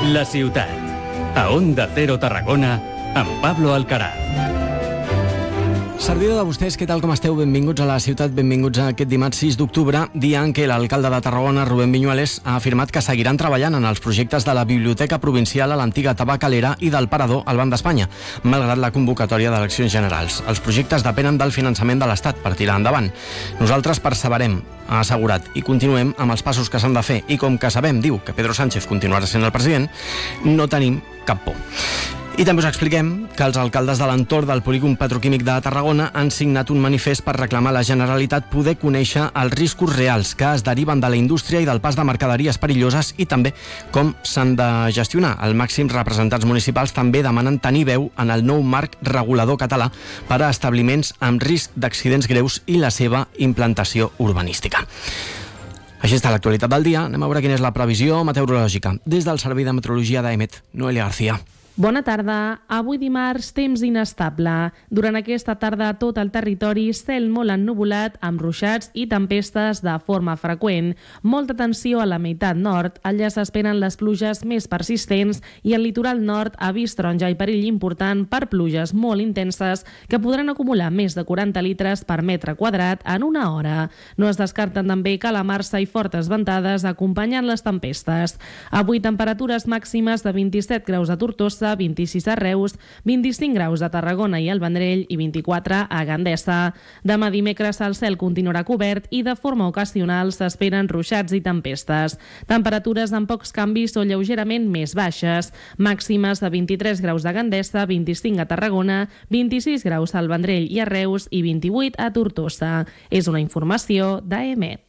La ciutat. A Onda Cero Tarragona, amb Pablo Alcaraz. Servidor de vostès, què tal com esteu? Benvinguts a la ciutat, benvinguts a aquest dimarts 6 d'octubre, dia en què l'alcalde de Tarragona, Rubén Viñuales, ha afirmat que seguiran treballant en els projectes de la Biblioteca Provincial a l'antiga Tabacalera i del Parador al Banc d'Espanya, malgrat la convocatòria d'eleccions generals. Els projectes depenen del finançament de l'Estat per tirar endavant. Nosaltres perseverem, ha assegurat, i continuem amb els passos que s'han de fer. I com que sabem, diu, que Pedro Sánchez continuarà sent el president, no tenim cap por. I també us expliquem que els alcaldes de l'entorn del polígon petroquímic de Tarragona han signat un manifest per reclamar a la Generalitat poder conèixer els riscos reals que es deriven de la indústria i del pas de mercaderies perilloses i també com s'han de gestionar. Els màxims representants municipals també demanen tenir veu en el nou marc regulador català per a establiments amb risc d'accidents greus i la seva implantació urbanística. Així està l'actualitat del dia. Anem a veure quina és la previsió meteorològica. Des del Servei de Meteorologia d'EMET, Noelia García. Bona tarda. Avui dimarts, temps inestable. Durant aquesta tarda, a tot el territori, cel molt ennuvolat, amb ruixats i tempestes de forma freqüent. Molta atenció a la meitat nord. Allà s'esperen les pluges més persistents i el litoral nord ha vist taronja i perill important per pluges molt intenses que podran acumular més de 40 litres per metre quadrat en una hora. No es descarten també calamarsa i fortes ventades acompanyant les tempestes. Avui, temperatures màximes de 27 graus a Tortosa, 26 a Reus, 25 graus a Tarragona i al Vendrell i 24 a Gandesa. Demà dimecres el cel continuarà cobert i de forma ocasional s'esperen ruixats i tempestes. Temperatures amb pocs canvis o lleugerament més baixes. Màximes de 23 graus a Gandesa, 25 a Tarragona, 26 graus al Vendrell i a Reus i 28 a Tortosa. És una informació d'EMET.